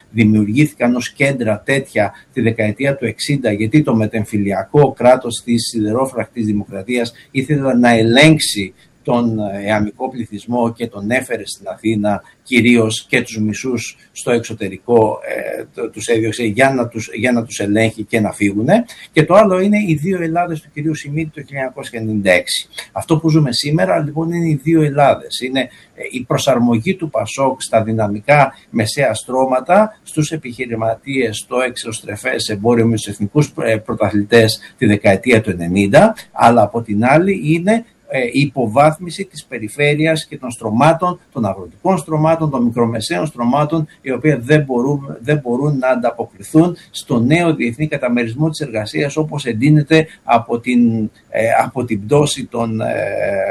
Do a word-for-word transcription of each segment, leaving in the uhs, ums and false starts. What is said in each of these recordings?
δημιουργήθηκαν ως κέντρα τέτοια τη δεκαετία του εξήντα, γιατί το μετεμφυλιακό κράτος της σιδερόφρακτης δημοκρατίας ήθελε να ελέγξει τον εαμικό πληθυσμό και τον έφερε στην Αθήνα, κυρίως και τους μισούς στο εξωτερικό ε, τους έδιωξε για να τους, για να τους ελέγχει και να φύγουν. Και το άλλο είναι οι δύο Ελλάδες του κυρίου Σιμίτη το χίλια εννιακόσια ενενήντα έξι. Αυτό που ζούμε σήμερα λοιπόν είναι οι δύο Ελλάδες. Είναι ε, η προσαρμογή του Πασόκ στα δυναμικά μεσαία στρώματα, στους επιχειρηματίες, στο εξωστρεφές εμπόριο με τους εθνικούς πρωταθλητές τη δεκαετία του ενενήντα, αλλά από την άλλη είναι η υποβάθμιση της περιφέρειας και των στρωμάτων, των αγροτικών στρωμάτων, των μικρομεσαίων στρωμάτων, οι οποία δεν μπορούν, δεν μπορούν να ανταποκριθούν στο νέο διεθνή καταμερισμό της εργασίας, όπως εντείνεται από την, ε, από την πτώση των, ε,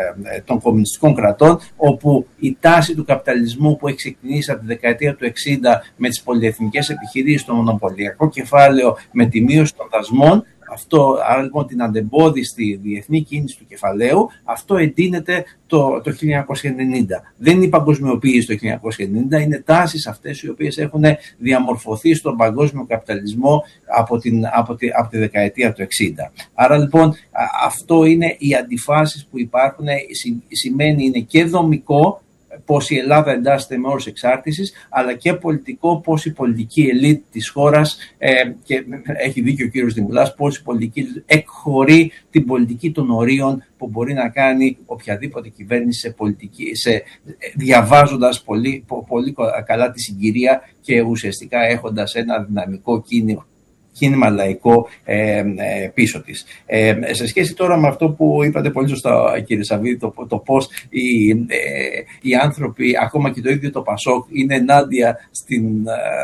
των κομμουνιστικών κρατών, όπου η τάση του καπιταλισμού που έχει ξεκινήσει από τη δεκαετία του εξήντα με τις πολυεθνικές επιχειρήσεις, το μονοπωλιακό κεφάλαιο, με τη μείωση των δασμών, αυτό, άρα λοιπόν την αντεμπόδιστη διεθνή κίνηση του κεφαλαίου, αυτό εντείνεται το, το χίλια εννιακόσια ενενήντα. Δεν είναι η παγκοσμιοποίηση το χίλια εννιακόσια ενενήντα, είναι τάσεις αυτές οι οποίες έχουν διαμορφωθεί στον παγκόσμιο καπιταλισμό από, την, από, τη, από τη δεκαετία του εξήντα. Άρα λοιπόν αυτό είναι οι αντιφάσεις που υπάρχουν, σημαίνει είναι και δομικό, πώς η Ελλάδα εντάσσεται με όρους εξάρτησης, αλλά και πολιτικό, πώς η πολιτική ελίτ της χώρας, ε, και έχει δίκιο ο κύριος Δημουλάς, πώς η πολιτική ελίτ εκχωρεί την πολιτική των ορίων που μπορεί να κάνει οποιαδήποτε κυβέρνηση σε πολιτική, σε, διαβάζοντας πολύ, πολύ καλά τη συγκυρία και ουσιαστικά έχοντας ένα δυναμικό κίνημα. κίνημα λαϊκό ε, ε, πίσω της. Ε, σε σχέση τώρα με αυτό που είπατε πολύ σωστά, κύριε Σαββίδη, το, το πώς οι, ε, οι άνθρωποι, ακόμα και το ίδιο το Πασόκ, είναι ενάντια στην,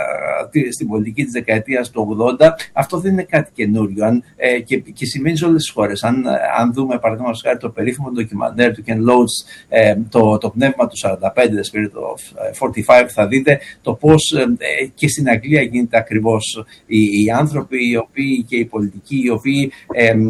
ε, στην πολιτική της δεκαετίας του ογδόντα, αυτό δεν είναι κάτι καινούριο. Αν, ε, και, και συμβαίνει σε όλες τις χώρες. Αν, αν δούμε, παραδείγματος χάρη, το περίφημο ντοκιμαντέρ του Ken Loach, ε, το, το πνεύμα του σαράντα πέντε, The Spirit of σαράντα πέντε, θα δείτε το πώς ε, και στην Αγγλία γίνεται ακριβώς. Οι, οι άνθρωποι οι οποίοι και οι πολιτικοί οι οποίοι ε, ε, ε,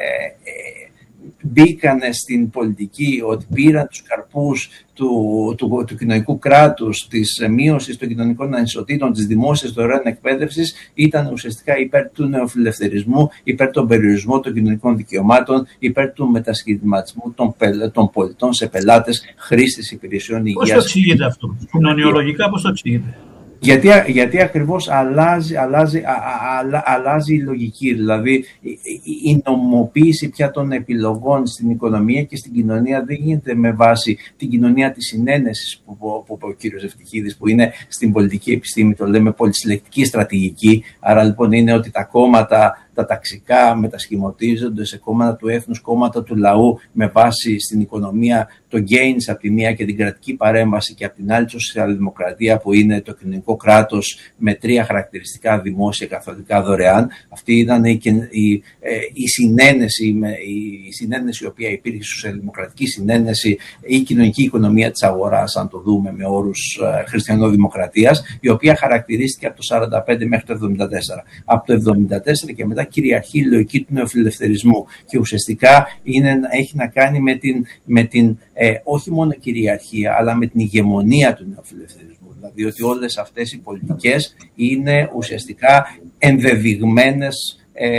μπήκανε στην πολιτική, ότι πήραν τους καρπούς του, του, του κοινωνικού κράτους, της μείωσης των κοινωνικών ανισοτήτων, της δημόσιας δωρεάν εκπαίδευσης, ήταν ουσιαστικά υπέρ του νεοφιλελευθερισμού, υπέρ των περιορισμών των κοινωνικών δικαιωμάτων, υπέρ του μετασχηματισμού των, των πολιτών σε πελάτες, χρήστες υπηρεσιών υγείας. Πώς το εξηγείτε αυτό, κοινωνιολογικά πώς το εξηγείτε? Γιατί, γιατί ακριβώς αλλάζει, αλλάζει, α, α, αλλάζει η λογική, δηλαδή η, η, η νομοποίηση πια των επιλογών στην οικονομία και στην κοινωνία δεν γίνεται με βάση την κοινωνία της συνένεσης που, που, που είπε ο κύριος Ευτυχίδης, που είναι στην πολιτική επιστήμη, το λέμε πολυσυλλεκτική στρατηγική. Άρα λοιπόν είναι ότι τα κόμματα, τα ταξικά μετασχηματίζονται σε κόμματα του έθνους, κόμματα του λαού, με βάση στην οικονομία το gains από τη μία και την κρατική παρέμβαση, και από την άλλη τη σοσιαλδημοκρατία που είναι το κοινωνικό κράτος με τρία χαρακτηριστικά: δημόσια, καθολικά, δωρεάν. Αυτή ήταν η, η, η, συνένεση, η, η συνένεση η οποία υπήρχε, η σοσιαλδημοκρατική συνένεση, η κοινωνική οικονομία της αγοράς, αν το δούμε με όρους χριστιανοδημοκρατίας, η οποία χαρακτηρίστηκε από το σαράντα πέντε μέχρι το εβδομήντα τέσσερα. Από το εβδομήντα τέσσερα και μετά κυριαρχεί η λογική του νεοφιλελευθερισμού και ουσιαστικά είναι, έχει να κάνει με την, με την ε, όχι μόνο κυριαρχία, αλλά με την ηγεμονία του νεοφιλελευθερισμού. Δηλαδή ότι όλες αυτές οι πολιτικές είναι ουσιαστικά ενδεδειγμένες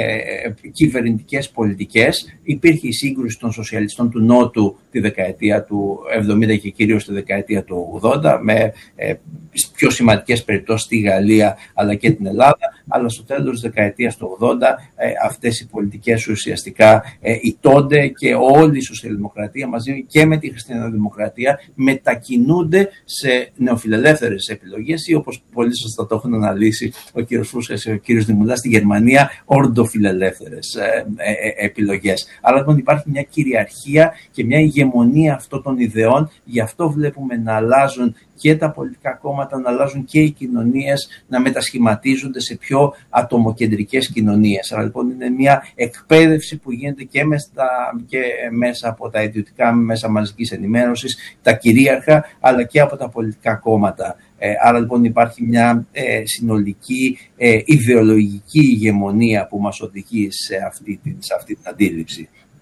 Ε, κυβερνητικές πολιτικές. Υπήρχε η σύγκρουση των σοσιαλιστών του Νότου τη δεκαετία του εβδομήντα και κυρίως τη δεκαετία του ογδόντα, με ε, πιο σημαντικές περιπτώσεις στη Γαλλία αλλά και την Ελλάδα, αλλά στο τέλος της δεκαετίας του ογδόντα ε, αυτές οι πολιτικές ουσιαστικά ε, ηττώνται και όλη η σοσιαλδημοκρατία μαζί και με τη χριστιανοδημοκρατία μετακινούνται σε νεοφιλελεύθερες επιλογές, ή όπως πολύ σωστά το έχουν αναλύσει ο κύριος Φούσκας και ο κύριος Δημουλάς, στη Γερμανία ορντοφιλελεύθερες ε, ε, επιλογές. Αλλά λοιπόν υπάρχει μια κυριαρχία και μια ηγεμονία αυτών των ιδεών, γι' αυτό βλέπουμε να αλλάζουν και τα πολιτικά κόμματα, να αλλάζουν και οι κοινωνίες, να μετασχηματίζονται σε πιο ατομοκεντρικές κοινωνίες. Άρα λοιπόν είναι μια εκπαίδευση που γίνεται και μέσα, και μέσα από τα ιδιωτικά μέσα μαζικής ενημέρωσης, τα κυρίαρχα, αλλά και από τα πολιτικά κόμματα. Ε, άρα λοιπόν υπάρχει μια ε, συνολική ε, ιδεολογική ηγεμονία που μας οδηγεί σε αυτή την, σε αυτή την αντίληψη.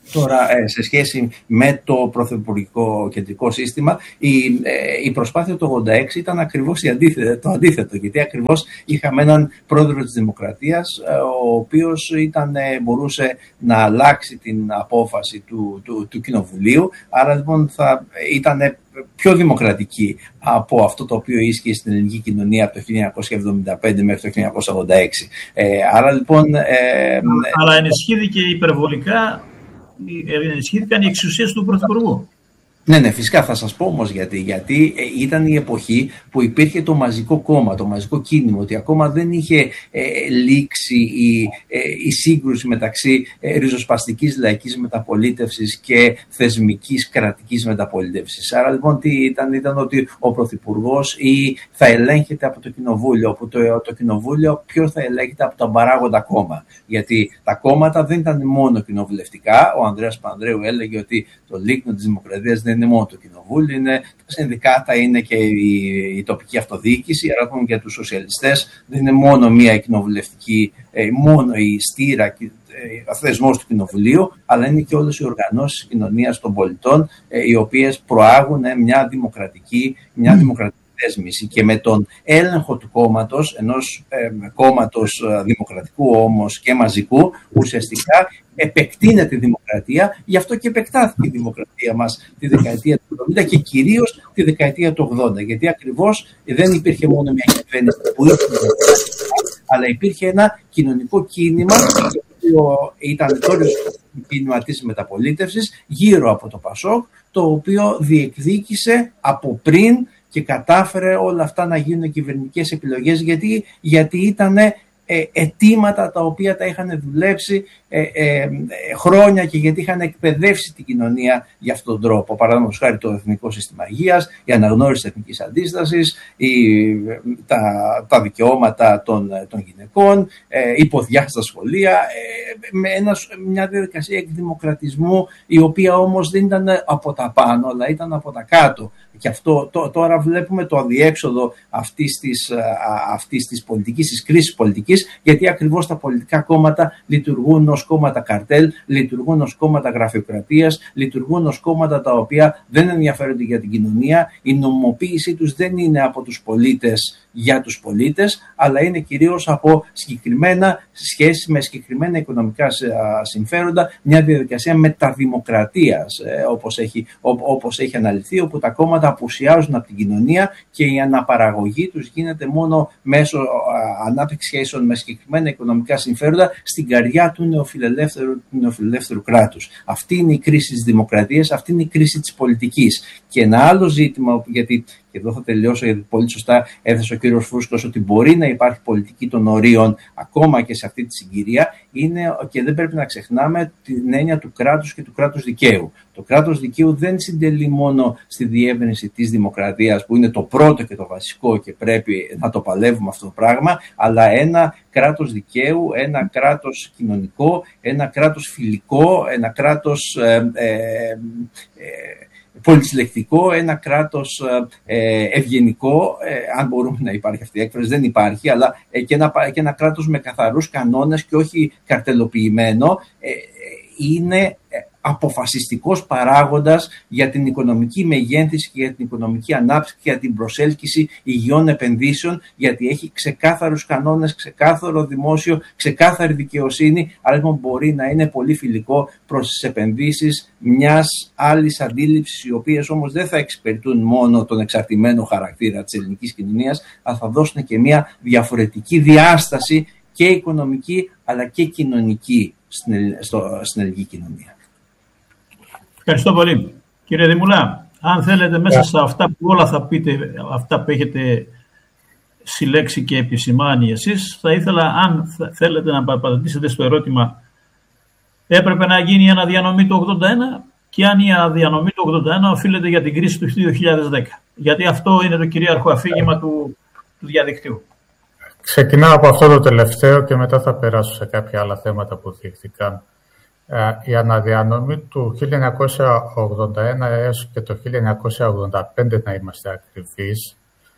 Τώρα, σε σχέση με το πρωθυπουργικό κεντρικό σύστημα, η, η προσπάθεια του ογδόντα έξι ήταν ακριβώς το αντίθετο, γιατί ακριβώς είχαμε έναν πρόεδρο της Δημοκρατίας, ο οποίος ήταν, μπορούσε να αλλάξει την απόφαση του, του, του Κοινοβουλίου, άρα λοιπόν θα ήταν πιο δημοκρατική από αυτό το οποίο ίσχυε στην ελληνική κοινωνία από το χίλια εννιακόσια εβδομήντα πέντε μέχρι το χίλια εννιακόσια ογδόντα έξι. Ε, άρα λοιπόν... Ε, Αλλά ενισχύθηκε υπερβολικά, ενισχύθηκαν οι εξουσίες του Πρωθυπουργού. Ναι, ναι, φυσικά θα σας πω όμως γιατί. Γιατί ήταν η εποχή που υπήρχε το μαζικό κόμμα, το μαζικό κίνημα, ότι ακόμα δεν είχε ε, λήξει η, ε, η σύγκρουση μεταξύ ε, ριζοσπαστικής λαϊκής μεταπολίτευσης και θεσμικής κρατικής μεταπολίτευσης. Άρα λοιπόν τι ήταν, ήταν ότι ο Πρωθυπουργός ή θα ελέγχεται από το Κοινοβούλιο, όπου το, το Κοινοβούλιο ποιο θα ελέγχεται από τον παράγοντα κόμμα. Γιατί τα κόμματα δεν ήταν μόνο κοινοβουλευτικά. Ο Ανδρέας Πανδρέου έλεγε ότι το λίκνο της Δημοκρατίας δεν είναι μόνο το Κοινοβούλιο, είναι τα συνδικάτα, είναι και η, η τοπική αυτοδιοίκηση. Άρα λοιπόν για τους σοσιαλιστές δεν είναι μόνο μία κοινοβουλευτική, ε, μόνο η στήρα, ε, ο θεσμός του Κοινοβουλίου, αλλά είναι και όλες οι οργανώσεις της κοινωνίας των πολιτών, ε, οι οποίες προάγουν ε, μια δημοκρατική, μια δημοκρατική δέσμηση. Και με τον έλεγχο του κόμματος, ενός ε, κόμματος ε, δημοκρατικού όμως και μαζικού, ουσιαστικά επεκτείνεται η δημοκρατία. Γι' αυτό και επεκτάθηκε η δημοκρατία μας τη δεκαετία του εβδομήντα και κυρίως τη δεκαετία του ογδόντα. Γιατί ακριβώς δεν υπήρχε μόνο μια κυβέρνηση που είχε αλλά υπήρχε ένα κοινωνικό κίνημα, το οποίο ήταν το κίνημα της μεταπολίτευσης γύρω από το Πασόκ, το οποίο διεκδίκησε από πριν και κατάφερε όλα αυτά να γίνουν κυβερνητικές επιλογές, γιατί, γιατί ήταν ε, αιτήματα τα οποία τα είχαν δουλέψει ε, ε, χρόνια και γιατί είχαν εκπαιδεύσει την κοινωνία για αυτόν τον τρόπο. Παραδείγματος χάρη το Εθνικό Σύστημα Υγείας, η αναγνώριση της εθνικής αντίστασης, η, τα, τα δικαιώματα των, των γυναικών, ε, η ποδιά στα σχολεία, ε, με ένα, μια διαδικασία εκδημοκρατισμού, η οποία όμως δεν ήταν από τα πάνω, αλλά ήταν από τα κάτω. Και αυτό το, τώρα βλέπουμε το αδιέξοδο αυτής της, αυτής της πολιτικής, της κρίσης πολιτικής, γιατί ακριβώς τα πολιτικά κόμματα λειτουργούν ως κόμματα καρτέλ, λειτουργούν ως κόμματα γραφειοκρατίας, λειτουργούν ως κόμματα τα οποία δεν ενδιαφέρονται για την κοινωνία. Η νομιμοποίησή τους δεν είναι από τους πολίτες για τους πολίτες, αλλά είναι κυρίως από συγκεκριμένα σχέσεις με συγκεκριμένα οικονομικά συμφέροντα, μια διαδικασία μεταδημοκρατίας, όπως έχει, όπως έχει αναλυθεί, όπου τα κόμματα απουσιάζουν από την κοινωνία και η αναπαραγωγή τους γίνεται μόνο μέσω ανάπτυξης σχέσεων με συγκεκριμένα οικονομικά συμφέροντα στην καρδιά του νεοφιλελεύθερου, του νεοφιλελεύθερου κράτους. Αυτή είναι η κρίση της δημοκρατίας, αυτή είναι η κρίση της πολιτικής. Και ένα άλλο ζήτημα, γιατί και εδώ θα τελειώσω, γιατί πολύ σωστά έθεσε ο κύριος Φούσκος ότι μπορεί να υπάρχει πολιτική των ορίων ακόμα και σε αυτή τη συγκυρία, είναι, και δεν πρέπει να ξεχνάμε την έννοια του κράτους και του κράτους δικαίου. Το κράτος δικαίου δεν συντελεί μόνο στη διεύρυνση της δημοκρατίας, που είναι το πρώτο και το βασικό και πρέπει να το παλεύουμε αυτό το πράγμα, αλλά ένα κράτος δικαίου, ένα κράτος κοινωνικό, ένα κράτος φιλικό, ένα κράτος ε, ε, ε, πολυσυλλεκτικό, ένα κράτος ε, ευγενικό, ε, αν μπορούμε να υπάρχει αυτή η έκφραση, δεν υπάρχει, αλλά ε, και, ένα, και ένα κράτος με καθαρούς κανόνες και όχι καρτελοποιημένο, ε, είναι αποφασιστικός παράγοντας για την οικονομική μεγένθηση και για την οικονομική ανάπτυξη και για την προσέλκυση υγιών επενδύσεων, γιατί έχει ξεκάθαρους κανόνες, ξεκάθαρο δημόσιο, ξεκάθαρη δικαιοσύνη, αλλά λοιπόν μπορεί να είναι πολύ φιλικό προς τις επενδύσεις μιας άλλης αντίληψης, οι οποίες όμως δεν θα εξυπηρετούν μόνο τον εξαρτημένο χαρακτήρα της ελληνικής κοινωνίας, αλλά θα δώσουν και μια διαφορετική διάσταση και οικονομική αλλά και κοινωνική στην, στο, στην ελληνική κοινωνία. Ευχαριστώ πολύ. Κύριε Δημουλά, αν θέλετε μέσα σε αυτά που όλα θα πείτε, αυτά που έχετε συλλέξει και επισημάνει εσείς, θα ήθελα, αν θέλετε, να απαντήσετε στο ερώτημα, έπρεπε να γίνει η αναδιανομή του ογδόντα ένα και αν η αναδιανομή του ογδόντα ένα οφείλεται για την κρίση του δύο χιλιάδες δέκα. Γιατί αυτό είναι το κυρίαρχο αφήγημα του, του διαδικτύου. Ξεκινάω από αυτό το τελευταίο και μετά θα περάσω σε κάποια άλλα θέματα που θίχθηκαν. Η αναδιανομή του χίλια εννιακόσια ογδόντα ένα έως και το χίλια εννιακόσια ογδόντα πέντε, να είμαστε ακριβείς,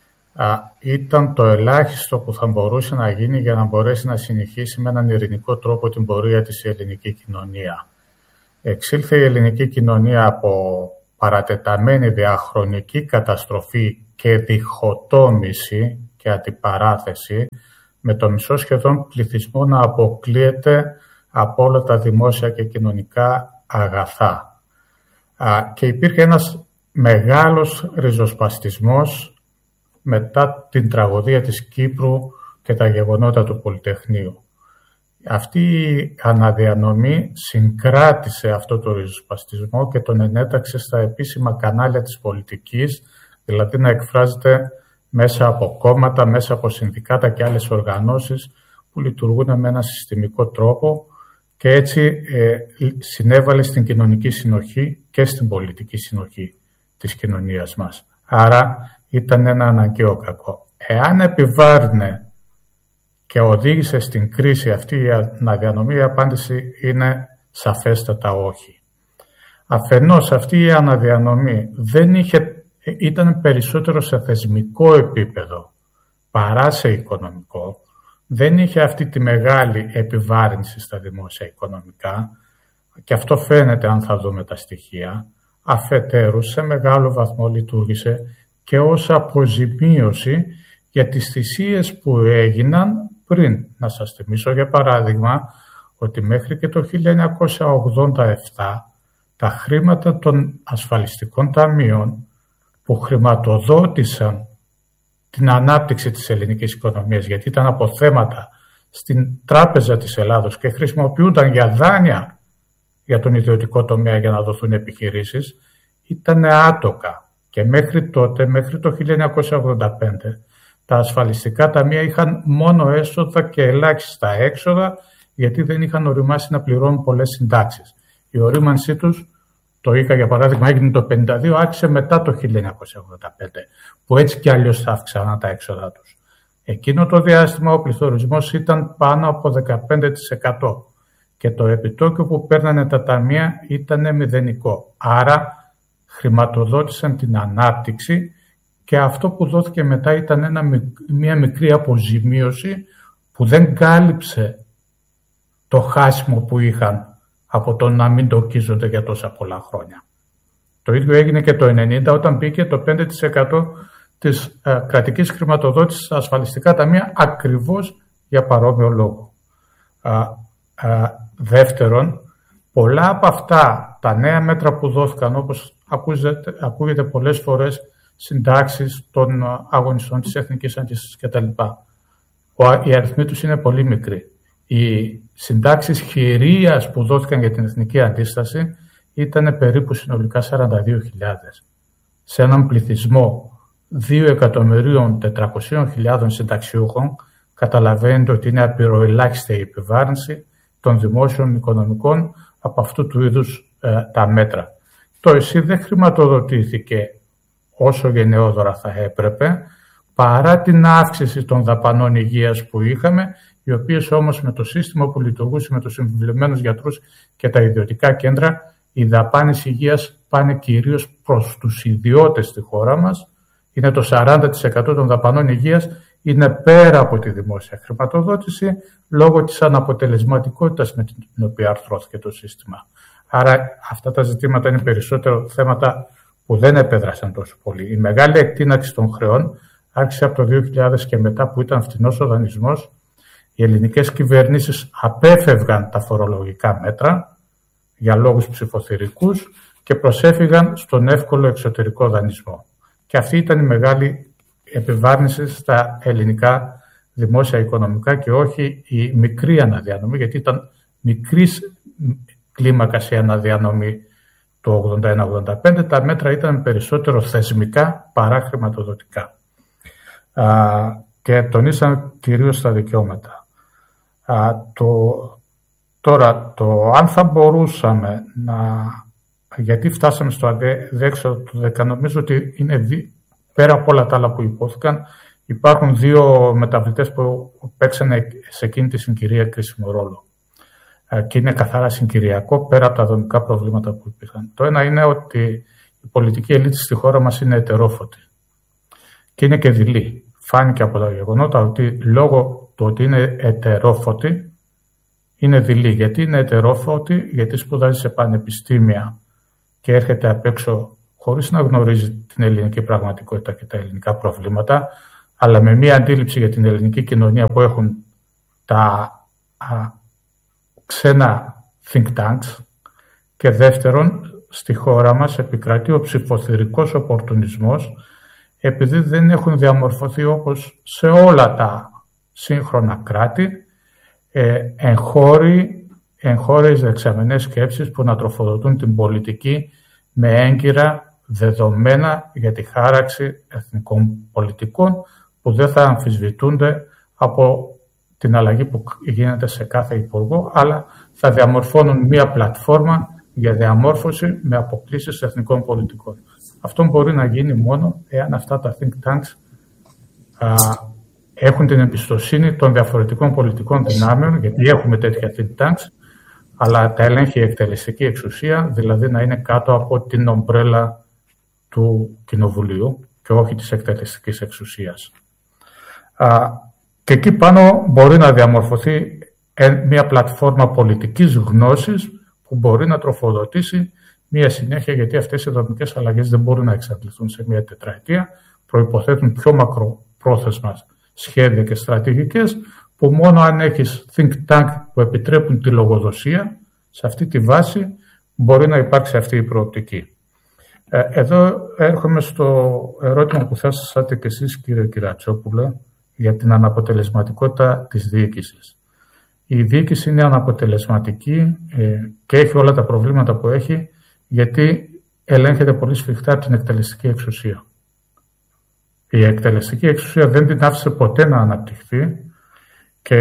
ήταν το ελάχιστο που θα μπορούσε να γίνει για να μπορέσει να συνεχίσει με έναν ειρηνικό τρόπο την πορεία της η ελληνική κοινωνία. εξήλθε η ελληνική κοινωνία από παρατεταμένη διαχρονική καταστροφή και διχοτόμηση και αντιπαράθεση, με το μισό σχεδόν πληθυσμό να αποκλείεται από όλα τα δημόσια και κοινωνικά αγαθά. Και υπήρχε ένας μεγάλος ριζοσπαστισμός μετά την τραγωδία της Κύπρου και τα γεγονότα του Πολυτεχνείου. Αυτή η αναδιανομή συγκράτησε αυτό το ριζοσπαστισμό και τον ενέταξε στα επίσημα κανάλια της πολιτικής, δηλαδή να εκφράζεται μέσα από κόμματα, μέσα από συνδικάτα και άλλες οργανώσεις που λειτουργούν με ένα συστημικό τρόπο, και έτσι ε, συνέβαλε στην κοινωνική συνοχή και στην πολιτική συνοχή της κοινωνίας μας. Άρα ήταν ένα αναγκαίο κακό. Εάν επιβάρυνε και οδήγησε στην κρίση αυτή η αναδιανομή, η απάντηση είναι σαφέστατα όχι. Αφενός αυτή η αναδιανομή δεν είχε, ήταν περισσότερο σε θεσμικό επίπεδο παρά σε οικονομικό. Δεν είχε αυτή τη μεγάλη επιβάρυνση στα δημόσια οικονομικά, και αυτό φαίνεται αν θα δούμε τα στοιχεία. Αφετέρου, σε μεγάλο βαθμό λειτουργήσε και ως αποζημίωση για τις θυσίες που έγιναν πριν. Να σας θυμίσω για παράδειγμα ότι μέχρι και το χίλια εννιακόσια ογδόντα επτά τα χρήματα των ασφαλιστικών ταμείων που χρηματοδότησαν την ανάπτυξη της ελληνικής οικονομίας, γιατί ήταν αποθέματα στην Τράπεζα της Ελλάδος και χρησιμοποιούνταν για δάνεια για τον ιδιωτικό τομέα για να δοθούν επιχειρήσεις, ήταν άτοκα. Και μέχρι τότε, μέχρι το χίλια εννιακόσια ογδόντα πέντε, τα ασφαλιστικά ταμεία είχαν μόνο έσοδα και ελάχιστα έξοδα, γιατί δεν είχαν οριμάσει να πληρώνουν πολλές συντάξεις. Η ορίμανσή τους, το ΙΚΑ για παράδειγμα έγινε το χίλια εννιακόσια πενήντα δύο, άρχισε μετά το χίλια εννιακόσια ογδόντα πέντε, που έτσι κι αλλιώς θα αύξαναν τα έξοδα τους. Εκείνο το διάστημα ο πληθωρισμός ήταν πάνω από δεκαπέντε τοις εκατό και το επιτόκιο που παίρνανε τα ταμεία ήταν μηδενικό. Άρα χρηματοδότησαν την ανάπτυξη, και αυτό που δόθηκε μετά ήταν ένα, μια μικρή αποζημίωση που δεν κάλυψε το χάσιμο που είχαν από το να μην τοκίζονται για τόσα πολλά χρόνια. Το ίδιο έγινε και το ενενήντα, όταν μπήκε το πέντε τοις εκατό της ε, κρατικής χρηματοδότησης στα ασφαλιστικά ταμεία, ακριβώς για παρόμοιο λόγο. Α, α, δεύτερον, πολλά από αυτά τα νέα μέτρα που δόθηκαν, όπως ακούγεται, ακούγεται πολλές φορές, συντάξεις των αγωνιστών της Εθνικής Αντίστασης κτλ. Οι αριθμοί τους είναι πολύ μικροί. Οι συντάξεις χειρίας που δόθηκαν για την Εθνική Αντίσταση ήταν περίπου συνολικά σαράντα δύο χιλιάδες. Σε έναν πληθυσμό δύο εκατομμυρίων τετρακοσίων χιλιάδων συνταξιούχων, καταλαβαίνετε ότι είναι απειροελάχιστη η επιβάρυνση των δημόσιων οικονομικών από αυτού του είδους ε, τα μέτρα. Το ΕΣΥ δεν χρηματοδοτήθηκε όσο γενναιόδωρα θα έπρεπε, παρά την αύξηση των δαπανών υγείας που είχαμε, οι οποίες όμως με το σύστημα που λειτουργούσε με τους συμβουλευμένους γιατρούς και τα ιδιωτικά κέντρα, οι δαπάνες υγείας πάνε κυρίως προς τους ιδιώτες στη χώρα μας. Είναι το σαράντα τοις εκατό των δαπανών υγείας, είναι πέρα από τη δημόσια χρηματοδότηση, λόγω της αναποτελεσματικότητας με την οποία αρθρώθηκε το σύστημα. Άρα αυτά τα ζητήματα είναι περισσότερο θέματα που δεν επέδρασαν τόσο πολύ. Η μεγάλη εκτείναξη των χρεών άρχισε από το δύο χιλιάδες και μετά, που ήταν φθηνός ο δανεισμός. Οι ελληνικές κυβερνήσεις απέφευγαν τα φορολογικά μέτρα για λόγους ψηφοθυρικούς και προσέφυγαν στον εύκολο εξωτερικό δανεισμό. Και αυτή ήταν η μεγάλη επιβάρυνση στα ελληνικά δημόσια οικονομικά και όχι η μικρή αναδιανομή, γιατί ήταν μικρής κλίμακας η αναδιανομή το ογδόντα ένα ογδόντα πέντε, τα μέτρα ήταν περισσότερο θεσμικά παρά χρηματοδοτικά. Α, και τονίσαν κυρίως τα δικαιώματα. Α, το, τώρα, το αν θα μπορούσαμε να... Γιατί φτάσαμε στο αδέξοδο του δέκα, νομίζω ότι είναι δι, πέρα από όλα τα άλλα που υπόθηκαν, υπάρχουν δύο μεταβλητές που παίξανε σε εκείνη τη συγκυρία κρίσιμο ρόλο. Και είναι καθαρά συγκυριακό, πέρα από τα δομικά προβλήματα που υπήρχαν. Το ένα είναι ότι η πολιτική ελίτ στη χώρα μας είναι ετερόφωτη και είναι και δειλή. Φάνηκε από τα γεγονότα ότι λόγω του ότι είναι ετερόφωτη, είναι δειλή. Γιατί είναι ετερόφωτη, γιατί σπουδάζει σε πανεπιστήμια και έρχεται απ' έξω χωρίς να γνωρίζει την ελληνική πραγματικότητα και τα ελληνικά προβλήματα, αλλά με μία αντίληψη για την ελληνική κοινωνία που έχουν τα α, ξένα think tanks. Και δεύτερον, στη χώρα μας επικρατεί ο ψηφοθυρικός οπορτουνισμός, επειδή δεν έχουν διαμορφωθεί όπως σε όλα τα σύγχρονα κράτη ε, εγχώροι, εγχώριες δεξαμενές σκέψεις που να τροφοδοτούν την πολιτική με έγκυρα δεδομένα για τη χάραξη εθνικών πολιτικών που δεν θα αμφισβητούνται από την αλλαγή που γίνεται σε κάθε υπουργό, αλλά θα διαμορφώνουν μία πλατφόρμα για διαμόρφωση με αποκλήσεις εθνικών πολιτικών. Αυτό μπορεί να γίνει μόνο εάν αυτά τα think tanks α, έχουν την εμπιστοσύνη των διαφορετικών πολιτικών δυνάμεων, γιατί έχουμε τέτοια think tanks, αλλά τα ελέγχει η εκτελεστική εξουσία, δηλαδή να είναι κάτω από την ομπρέλα του Κοινοβουλίου και όχι της εκτελεστικής εξουσίας. Α, και εκεί πάνω μπορεί να διαμορφωθεί μια πλατφόρμα πολιτικής γνώσης που μπορεί να τροφοδοτήσει μια συνέχεια, γιατί αυτές οι δομικές αλλαγές δεν μπορούν να εξαντληθούν σε μια τετραετία, προϋποθέτουν πιο μακροπρόθεσμα σχέδια και στρατηγικές, που μόνο αν έχεις think tank που επιτρέπουν τη λογοδοσία, σε αυτή τη βάση μπορεί να υπάρξει αυτή η προοπτική. Εδώ έρχομαι στο ερώτημα που θέσατε και εσείς, κύριε Κυρατσόπουλε, για την αναποτελεσματικότητα της διοίκησης. Η διοίκηση είναι αναποτελεσματική και έχει όλα τα προβλήματα που έχει, γιατί ελέγχεται πολύ σφιχτά από την εκτελεστική εξουσία. Η εκτελεστική εξουσία δεν την άφησε ποτέ να αναπτυχθεί και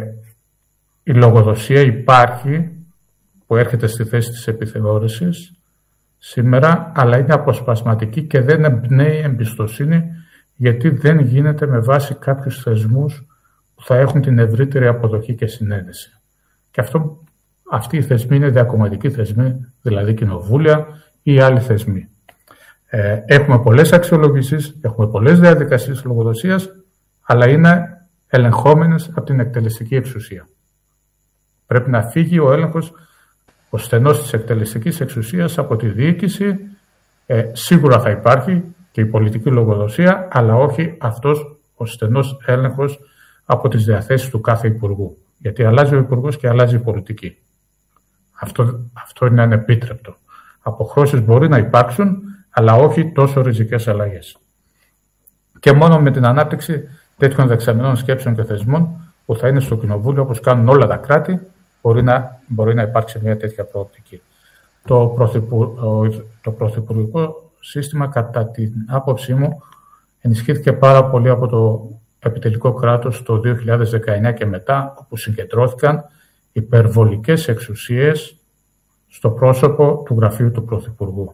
η λογοδοσία υπάρχει, που έρχεται στη θέση της επιθεώρησης σήμερα, αλλά είναι αποσπασματική και δεν εμπνέει εμπιστοσύνη, γιατί δεν γίνεται με βάση κάποιους θεσμούς που θα έχουν την ευρύτερη αποδοχή και συνένεση. Και αυτό, αυτοί οι θεσμοί είναι διακομματικοί θεσμοί, δηλαδή κοινοβούλια ή άλλοι θεσμοί. Ε, έχουμε πολλές αξιολογήσεις, έχουμε πολλές διαδικασίες λογοδοσίας, αλλά είναι ελεγχόμενες από την εκτελεστική εξουσία. Πρέπει να φύγει ο έλεγχος, ο στενός της εκτελεστικής εξουσίας από τη διοίκηση. Ε, σίγουρα θα υπάρχει και η πολιτική λογοδοσία, αλλά όχι αυτός ο στενός έλεγχος από τις διαθέσεις του κάθε υπουργού. Γιατί αλλάζει ο υπουργός και αλλάζει η πολιτική. Αυτό, αυτό είναι ανεπίτρεπτο. Αποχρώσεις μπορεί να υπάρξουν, αλλά όχι τόσο ριζικές αλλαγές. Και μόνο με την ανάπτυξη τέτοιων δεξαμενών σκέψεων και θεσμών που θα είναι στο Κοινοβούλιο, όπως κάνουν όλα τα κράτη, μπορεί να, μπορεί να υπάρξει μια τέτοια προοπτική. Το, πρωθυπου, το πρωθυπουργικό σύστημα, κατά την άποψή μου, ενισχύθηκε πάρα πολύ από το επιτελικό κράτος το δύο χιλιάδες δεκαεννιά και μετά, όπου συγκεντρώθηκαν υπερβολικές εξουσίες στο πρόσωπο του γραφείου του Πρωθυπουργού.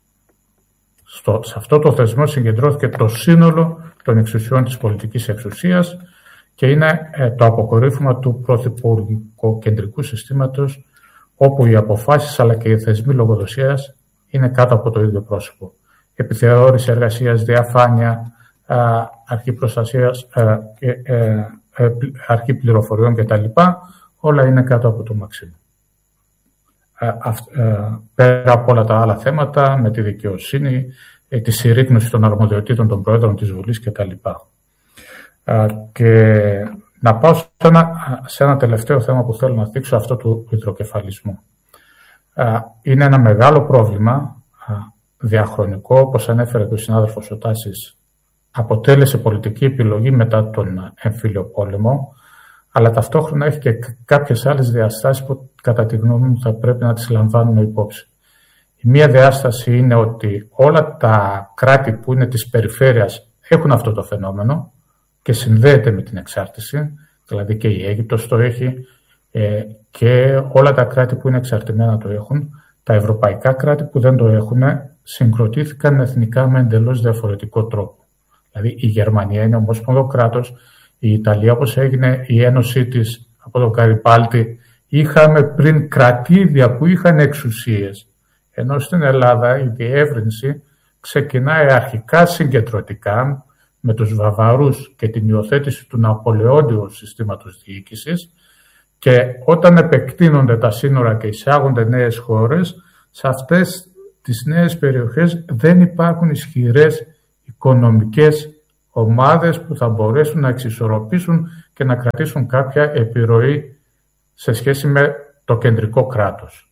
Στο, σε αυτό το θεσμό συγκεντρώθηκε το σύνολο των εξουσιών της πολιτικής εξουσίας και είναι ε, το αποκορύφωμα του πρωθυπουργικοκεντρικού συστήματος, όπου οι αποφάσεις αλλά και οι θεσμοί λογοδοσίας είναι κάτω από το ίδιο πρόσωπο. Επιθεώρηση εργασίας, διαφάνεια, α, αρχή προστασίας, α, ε, ε, ε, αρχή πληροφοριών κτλ. Όλα είναι κάτω από το Μαξίμου. Πέρα από όλα τα άλλα θέματα, με τη δικαιοσύνη, τη συρρίκνωση των αρμοδιοτήτων των Προέδρων της Βουλής κτλ. Και να πάω σε ένα, σε ένα τελευταίο θέμα που θέλω να δείξω, αυτό του υδροκεφαλισμού. Είναι ένα μεγάλο πρόβλημα διαχρονικό, όπως ανέφερε και ο συνάδελφος ο Τάσης, αποτέλεσε πολιτική επιλογή μετά τον εμφύλιο πόλεμο, αλλά ταυτόχρονα έχει και κάποιες άλλες διαστάσεις που κατά τη γνώμη μου θα πρέπει να τις λαμβάνουμε υπόψη. Η μία διάσταση είναι ότι όλα τα κράτη που είναι της περιφέρειας έχουν αυτό το φαινόμενο και συνδέεται με την εξάρτηση, δηλαδή και η Αίγυπτος το έχει και όλα τα κράτη που είναι εξαρτημένα το έχουν. Τα ευρωπαϊκά κράτη που δεν το έχουν συγκροτήθηκαν εθνικά με εντελώς διαφορετικό τρόπο. Δηλαδή η Γερμανία είναι ομόσπονδο κράτος, η Ιταλία, όπως έγινε η ένωσή της από τον Καριπάλτη, είχαμε πριν κρατήδια που είχαν εξουσίες. Ενώ στην Ελλάδα η διεύρυνση ξεκινάει αρχικά συγκεντρωτικά με τους Βαβαρούς και την υιοθέτηση του Ναπολεόντιου συστήματος διοίκησης Και όταν επεκτείνονται τα σύνορα και εισάγονται νέες χώρες, σε αυτές τις νέες περιοχές δεν υπάρχουν ισχυρές οικονομικές ομάδες που θα μπορέσουν να εξισορροπήσουν και να κρατήσουν κάποια επιρροή σε σχέση με το κεντρικό κράτος.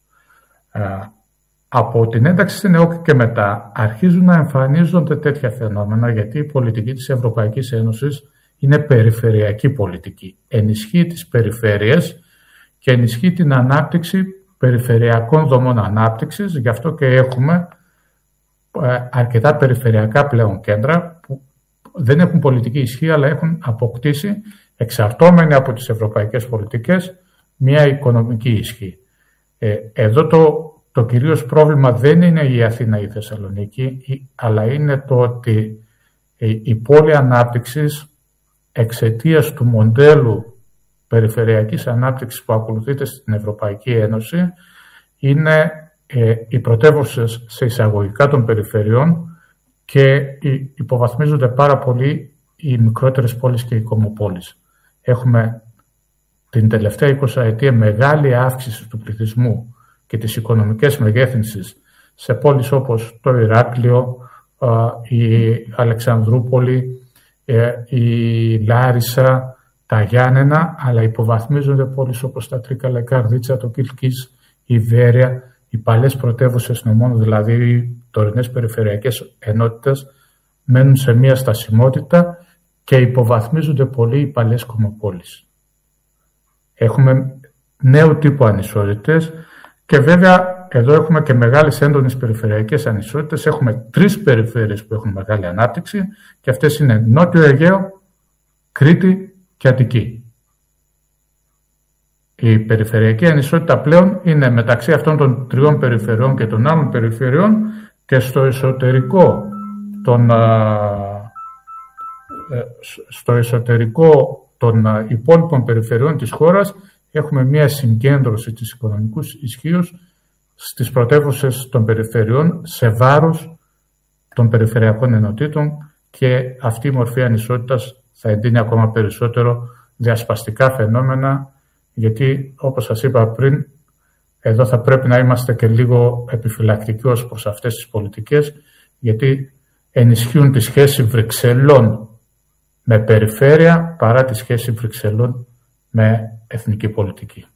Από την ένταξη στην ΕΟΚ και μετά αρχίζουν να εμφανίζονται τέτοια φαινόμενα, γιατί η πολιτική της Ευρωπαϊκής Ένωσης είναι περιφερειακή πολιτική. Ενισχύει τις περιφέρειες και ενισχύει την ανάπτυξη περιφερειακών δομών ανάπτυξης. Γι' αυτό και έχουμε αρκετά περιφερειακά πλέον κέντρα που δεν έχουν πολιτική ισχύ, αλλά έχουν αποκτήσει, εξαρτώμενοι από τις ευρωπαϊκές πολιτικές, μια οικονομική ισχύ. Εδώ το Το κυρίως πρόβλημα δεν είναι η Αθήνα ή η Θεσσαλονίκη, αλλά είναι το ότι η πόλη ανάπτυξης, εξαιτίας του μοντέλου περιφερειακής ανάπτυξης που ακολουθείται στην Ευρωπαϊκή Ένωση, είναι οι πρωτεύουσες σε εισαγωγικά των περιφερειών και υποβαθμίζονται πάρα πολύ οι μικρότερες πόλεις και οι κομμοπόλεις. Έχουμε την τελευταία εικοσαετία μεγάλη αύξηση του πληθυσμού και τις οικονομικές μεγέθυνσεις σε πόλεις όπως το Ηράκλειο, η Αλεξανδρούπολη, η Λάρισα, τα Γιάννενα, αλλά υποβαθμίζονται πόλεις όπως τα Τρίκαλα, η Καρδίτσα, το Κιλκής, η Βέρεια, οι παλαιές πρωτεύουσες νομών, δηλαδή οι τωρινές περιφερειακές ενότητες, μένουν σε μία στασιμότητα και υποβαθμίζονται πολύ οι παλαιές κομμοπόλεις. Έχουμε νέου τύπου ανισότητες. Και βέβαια εδώ έχουμε και μεγάλες έντονες περιφερειακές ανισότητες. Έχουμε τρεις περιφέρειες που έχουν μεγάλη ανάπτυξη και αυτές είναι Νότιο Αιγαίο, Κρήτη και Αττική. Η περιφερειακή ανισότητα πλέον είναι μεταξύ αυτών των τριών περιφερειών και των άλλων περιφερειών και στο εσωτερικό των, στο εσωτερικό των υπόλοιπων περιφερειών της χώρας έχουμε μια συγκέντρωση της οικονομικής ισχύως στις πρωτεύουσες των περιφερειών σε βάρος των περιφερειακών ενωτήτων και αυτή η μορφή ανισότητας θα εντείνει ακόμα περισσότερο διασπαστικά φαινόμενα, γιατί όπως σας είπα πριν, εδώ θα πρέπει να είμαστε και λίγο επιφυλακτικοί ως προς αυτές τις πολιτικές, γιατί ενισχύουν τη σχέση Βρυξελών με περιφέρεια παρά τη σχέση Βρυξελών με εθνική πολιτική.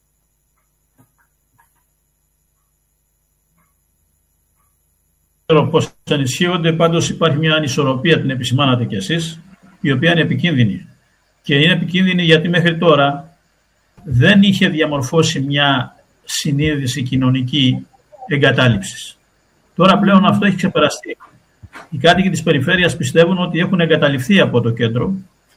Πώς ενισχύονται, πάντως υπάρχει μια ανισορροπία, την επισημάνατε κι εσείς, η οποία είναι επικίνδυνη. Και είναι επικίνδυνη γιατί μέχρι τώρα δεν είχε διαμορφώσει μια συνείδηση κοινωνική εγκατάλειψης. Τώρα πλέον αυτό έχει ξεπεραστεί. Οι κάτοικοι της περιφέρειας πιστεύουν ότι έχουν εγκαταλειφθεί από το κέντρο,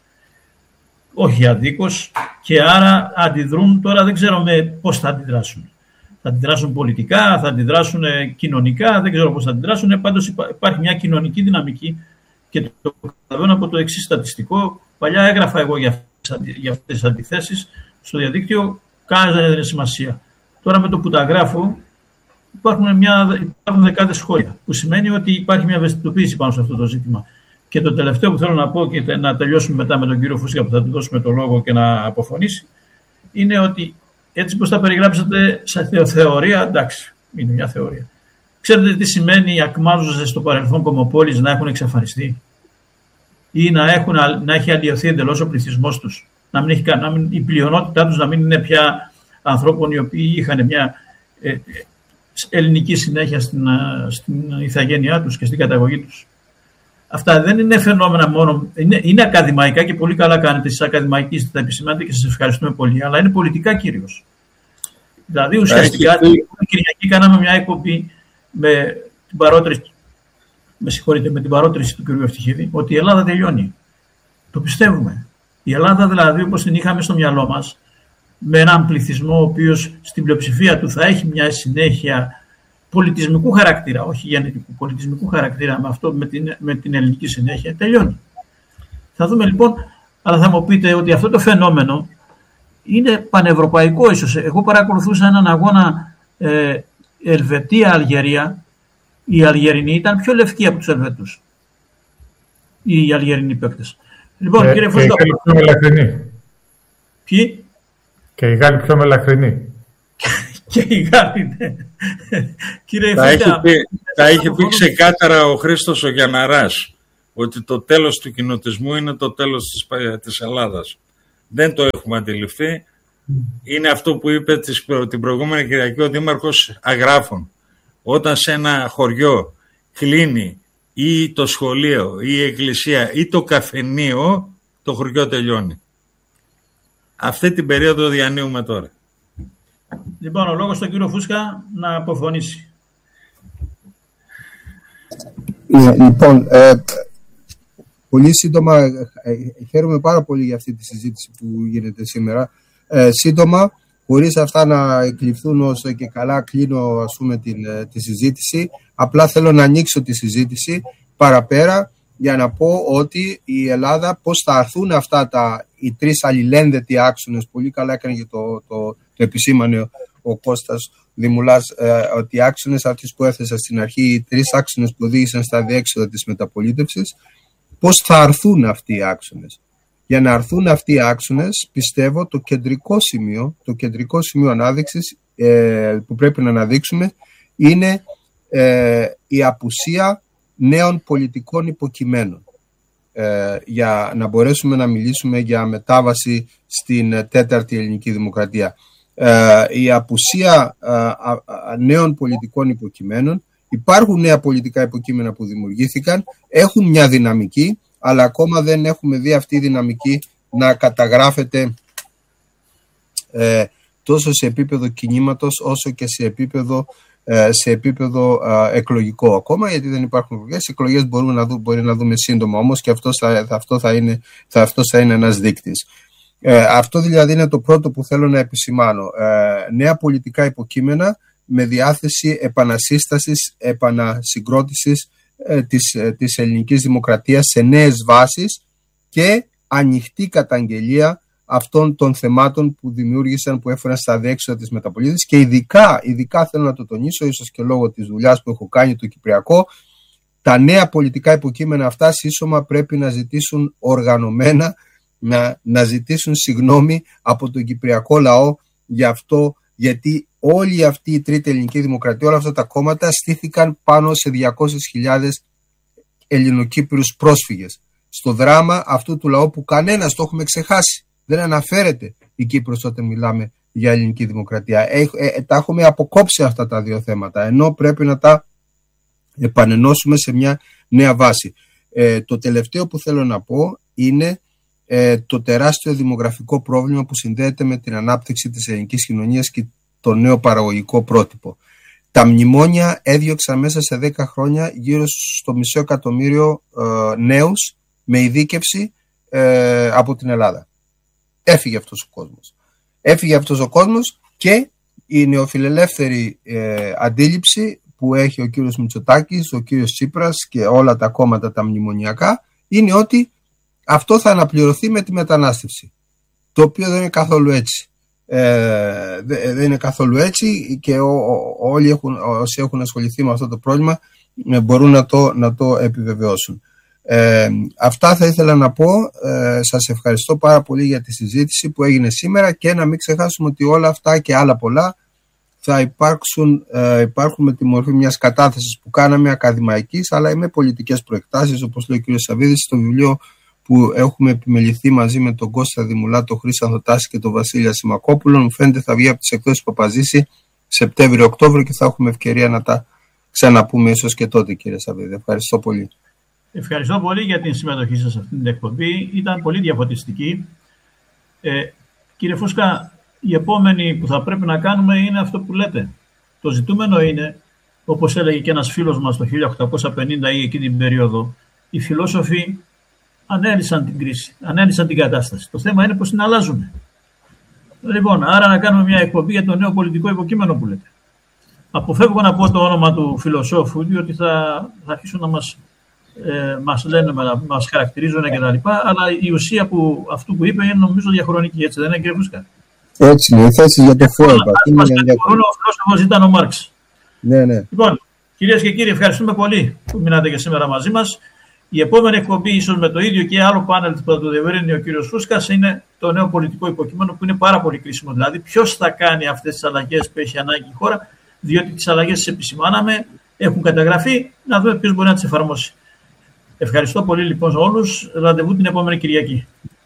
όχι αδίκως, και άρα αντιδρούν. Τώρα δεν ξέρουμε πώς θα αντιδράσουν. Θα αντιδράσουν πολιτικά, θα αντιδράσουν κοινωνικά, δεν ξέρω πώς θα αντιδράσουν. Πάντως υπάρχει μια κοινωνική δυναμική και το καταλαβαίνω από το εξής στατιστικό. Παλιά έγραφα εγώ για αυτές τις αντιθέσεις στο διαδίκτυο, κανένας δεν έδινε σημασία. Τώρα με το που τα γράφω υπάρχουν, μια, υπάρχουν δεκάδες σχόλια, που σημαίνει ότι υπάρχει μια ευαισθητοποίηση πάνω σε αυτό το ζήτημα. Και το τελευταίο που θέλω να πω και να τελειώσουμε μετά με τον κύριο Φούσκα που θα του δώσουμε το λόγο και να αποφωνήσει, είναι ότι έτσι πως τα περιγράψατε σε θεωρία, εντάξει, είναι μια θεωρία. Ξέρετε τι σημαίνει οι ακμάζουσες στο παρελθόν κομμοπόλεις να έχουν εξαφανιστεί ή να, έχουν, να έχει αλλοιωθεί εντελώς ο πληθυσμός τους, να μην έχει, να μην, η πλειονότητά τους να μην είναι πια ανθρώπων οι οποίοι είχαν μια ε, ε, ελληνική συνέχεια στην, στην ηθαγένειά τους και στην καταγωγή τους. Αυτά δεν είναι φαινόμενα μόνο, είναι, είναι ακαδημαϊκά και πολύ καλά κάνετε εσείς ακαδημαϊκοί, τα επισημάνετε και σας ευχαριστούμε πολύ, αλλά είναι πολιτικά κυρίως. Δηλαδή ουσιαστικά την Κυριακή κάναμε μια εκπομπή με την παρότριση, με συγχωρείτε, με την παρότριση του κ. Ευτυχίδη, ότι η Ελλάδα τελειώνει. Το πιστεύουμε. Η Ελλάδα δηλαδή όπως την είχαμε στο μυαλό μας, με έναν πληθυσμό ο οποίος στην πλειοψηφία του θα έχει μια συνέχεια πολιτισμικού χαρακτήρα, όχι γενετικού, πολιτισμικού χαρακτήρα με, αυτό, με, την, με την ελληνική συνέχεια, τελειώνει. Θα δούμε λοιπόν, αλλά θα μου πείτε ότι αυτό το φαινόμενο είναι πανευρωπαϊκό ίσως. Εγώ παρακολουθούσα έναν αγώνα ε, Ελβετία-Αλγερία. Οι Αλγερινοί ήταν πιο λευκοί από τους Ελβετούς. Οι Αλγερινοί παίκτες. Λοιπόν, ε, κύριε Φούσκα. Ποιοι? Και η Γάλλη πιο μελαχρινή. Και η Γάλλη, ναι. Κύριε τα, έχει πει, τα είχε πει ξεκάθαρα ο Χρήστος ο Γιανναράς, ότι το τέλος του κοινοτισμού είναι το τέλος της, της Ελλάδας. Δεν το έχουμε αντιληφθεί. Είναι αυτό που είπε τις, την προηγούμενη Κυριακή ο Δήμαρχος Αγράφων. Όταν σε ένα χωριό κλείνει ή το σχολείο ή η εκκλησία ή το καφενείο, το χωριό τελειώνει. Αυτή την περίοδο διανύουμε τώρα. Λοιπόν, ο λόγος στον κύριο Φούσκα να αποφωνήσει. Λοιπόν, ε, πολύ σύντομα, ε, χαίρομαι πάρα πολύ για αυτή τη συζήτηση που γίνεται σήμερα. Ε, σύντομα, χωρίς αυτά να εκλειφθούν όσο και καλά κλείνω ας πούμε την, τη συζήτηση, απλά θέλω να ανοίξω τη συζήτηση παραπέρα για να πω ότι η Ελλάδα πώς θα έρθουν αυτά τα, οι τρεις αλληλένδετοι άξονες, πολύ καλά έκανε και το, το, το επισήμανε ο Κώστας Δημουλάς, ε, ότι οι άξονες αυτοί που έθεσα στην αρχή, οι τρεις άξονες που οδήγησαν στα διέξοδα της μεταπολίτευσης, πώς θα έρθουν αυτοί οι άξονες. Για να έρθουν αυτοί οι άξονες, πιστεύω το κεντρικό σημείο, το κεντρικό σημείο ανάδειξης ε, που πρέπει να αναδείξουμε είναι ε, η απουσία νέων πολιτικών υποκειμένων ε, για να μπορέσουμε να μιλήσουμε για μετάβαση στην τέταρτη ελληνική δημοκρατία. Ε, η απουσία ε, ε, νέων πολιτικών υποκειμένων, υπάρχουν νέα πολιτικά υποκείμενα που δημιουργήθηκαν, έχουν μια δυναμική, αλλά ακόμα δεν έχουμε δει αυτή η δυναμική να καταγράφεται ε, τόσο σε επίπεδο κινήματος όσο και σε επίπεδο, ε, σε επίπεδο ε, εκλογικό ακόμα, γιατί δεν υπάρχουν εκλογές. Οι εκλογές μπορούμε να δούμε, μπορεί να δούμε σύντομα όμως και αυτό θα, αυτό θα, είναι, θα, αυτό θα είναι ένας δείκτης. Ε, αυτό δηλαδή είναι το πρώτο που θέλω να επισημάνω. Ε, νέα πολιτικά υποκείμενα με διάθεση επανασύστασης, επανασυγκρότησης Της, της ελληνικής δημοκρατίας σε νέες βάσεις και ανοιχτή καταγγελία αυτών των θεμάτων που δημιούργησαν, που έφεραν στα διέξοδα της μεταπολίτευσης και ειδικά, ειδικά θέλω να το τονίσω, ίσως και λόγω της δουλειάς που έχω κάνει το Κυπριακό, τα νέα πολιτικά υποκείμενα αυτά σύσσωμα πρέπει να ζητήσουν οργανωμένα, να, να ζητήσουν συγγνώμη από τον Κυπριακό λαό για αυτό, γιατί όλη αυτή η τρίτη ελληνική δημοκρατία, όλα αυτά τα κόμματα στήθηκαν πάνω σε διακόσιες χιλιάδες Ελληνοκύπριους πρόσφυγες. Στο δράμα αυτού του λαού που κανένας το έχουμε ξεχάσει. Δεν αναφέρεται η Κύπρος όταν μιλάμε για ελληνική δημοκρατία. Ε, ε, τα έχουμε αποκόψει αυτά τα δύο θέματα, ενώ πρέπει να τα επανενώσουμε σε μια νέα βάση. Ε, το τελευταίο που θέλω να πω είναι ε, το τεράστιο δημογραφικό πρόβλημα που συνδέεται με την ανάπτυξη της ελληνικής κοινωνίας και το νέο παραγωγικό πρότυπο. Τα μνημόνια έδιωξαν μέσα σε δέκα χρόνια γύρω στο μισό εκατομμύριο ε, νέους με ειδίκευση ε, από την Ελλάδα. Έφυγε αυτός ο κόσμος. Έφυγε αυτός ο κόσμος και η νεοφιλελεύθερη ε, αντίληψη που έχει ο κύριος Μητσοτάκης, ο κύριος Τσίπρας και όλα τα κόμματα τα μνημονιακά είναι ότι αυτό θα αναπληρωθεί με τη μετανάστευση. Το οποίο δεν είναι καθόλου έτσι. Ε, δεν είναι καθόλου έτσι και ό, ό, όλοι έχουν, όσοι έχουν ασχοληθεί με αυτό το πρόβλημα μπορούν να το, να το επιβεβαιώσουν. Ε, αυτά θα ήθελα να πω. Ε, σας ευχαριστώ πάρα πολύ για τη συζήτηση που έγινε σήμερα και να μην ξεχάσουμε ότι όλα αυτά και άλλα πολλά θα υπάρξουν, ε, υπάρχουν με τη μορφή μιας κατάθεσης που κάναμε ακαδημαϊκής αλλά με πολιτικές προεκτάσεις, όπως λέει ο κ. Σαββίδης στο βιβλίο που έχουμε επιμεληθεί μαζί με τον Κώστα Δημουλά, τον Χρήστο Τάση και τον Βασίλεια Σιμακόπουλο. Μου φαίνεται θα βγει από τις εκδόσεις Παπαζήση Σεπτέμβριο-Οκτώβριο και θα έχουμε ευκαιρία να τα ξαναπούμε ίσως και τότε, κύριε Σαββίδη. Ευχαριστώ πολύ. Ευχαριστώ πολύ για την συμμετοχή σας σε αυτή την εκπομπή. Ήταν πολύ διαφωτιστική. Ε, κύριε Φούσκα, η επόμενη που θα πρέπει να κάνουμε είναι αυτό που λέτε. Το ζητούμενο είναι, όπως έλεγε και ένας φίλος μας το χίλια οκτακόσια πενήντα ή εκείνη την περίοδο, οι φιλόσοφοι ανέλυσαν την κρίση, ανέλυσαν την κατάσταση. Το θέμα είναι πώς την αλλάζουμε. Λοιπόν, άρα να κάνουμε μια εκπομπή για το νέο πολιτικό υποκείμενο που λέτε. Αποφεύγω να πω το όνομα του φιλοσόφου, διότι θα, θα αρχίσουν να μας, ε, μας λένε, να μας χαρακτηρίζουν κτλ. Αλλά η ουσία που, αυτού που είπε είναι νομίζω διαχρονική, έτσι δεν είναι, κύριε Φούσκα? Έτσι είναι, η θέση για το φόρμα. Μας κατηγορούν, ο φιλόσοφος ήταν ο Μάρξ. Ναι, ναι. Λοιπόν, κυρίες και κύριοι, ευχαριστούμε πολύ που μείνατε και σήμερα μαζί μας. Η επόμενη εκπομπή, ίσως με το ίδιο και άλλο πάνελ που θα το διευρύνει ο κύριος Φούσκας, είναι το νέο πολιτικό υποκείμενο, που είναι πάρα πολύ κρίσιμο. Δηλαδή, ποιος θα κάνει αυτές τις αλλαγές που έχει ανάγκη η χώρα, διότι τις αλλαγές τις επισημάναμε, έχουν καταγραφεί, να δούμε ποιος μπορεί να τις εφαρμόσει. Ευχαριστώ πολύ λοιπόν όλους. Ραντεβού την επόμενη Κυριακή.